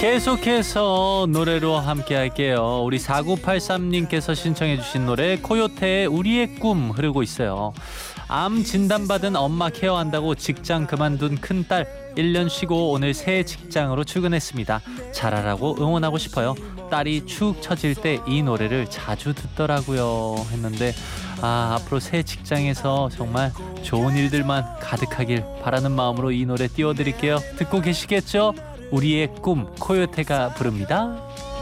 계속해서 노래로 함께 할게요. 우리 4983님께서 신청해 주신 노래 코요태의 우리의 꿈 흐르고 있어요. 암 진단받은 엄마 케어한다고 직장 그만둔 큰딸 1년 쉬고 오늘 새 직장으로 출근했습니다. 잘하라고 응원하고 싶어요. 딸이 축 처질 때 이 노래를 자주 듣더라고요 했는데 앞으로 새 직장에서 정말 좋은 일들만 가득하길 바라는 마음으로 이 노래 띄워드릴게요. 듣고 계시겠죠? 우리의 꿈 코요태가 부릅니다.